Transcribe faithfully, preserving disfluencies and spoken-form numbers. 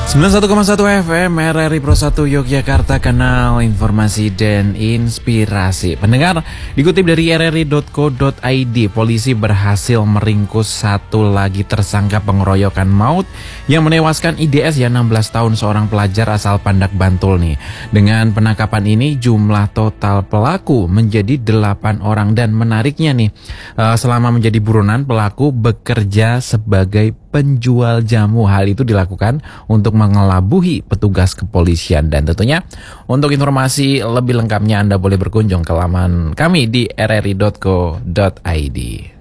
sembilan puluh satu koma satu F M R R I Pro satu Yogyakarta, kanal informasi dan inspirasi. Pendengar, dikutip dari r r i dot co dot i d, polisi berhasil meringkus satu lagi tersangka pengeroyokan maut yang menewaskan I D S ya enam belas tahun, seorang pelajar asal Pandak, Bantul nih. Dengan penangkapan ini jumlah total pelaku menjadi delapan orang, dan menariknya nih, selama menjadi buronan pelaku bekerja sebagai penjual jamu. Hal itu dilakukan untuk mengelabuhi petugas kepolisian. Dan tentunya untuk informasi lebih lengkapnya Anda boleh berkunjung ke laman kami di r r i dot co dot i d.